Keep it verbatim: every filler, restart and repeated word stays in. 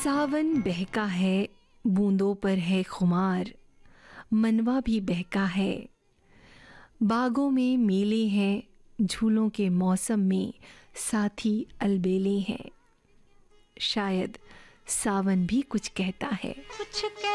सावन बहका है, बूंदों पर है खुमार, मनवा भी बहका है। बागों में मेले हैं, झूलों के मौसम में साथी अलबेले हैं। शायद सावन भी कुछ कहता है। कुछ कह